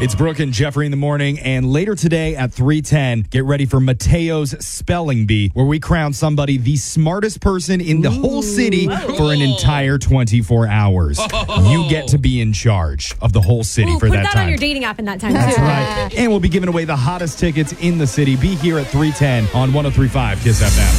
It's Brooke and Jeffrey in the morning, and later today at 3:10, get ready for Mateo's Spelling Bee, where we crown somebody the smartest person in the whole city for an entire 24 hours. You get to be in charge of the whole city for put that that time. on your dating app in that time, That's too. right. And we'll be giving away the hottest tickets in the city. Be here at 3:10 on 103.5 KISS FM.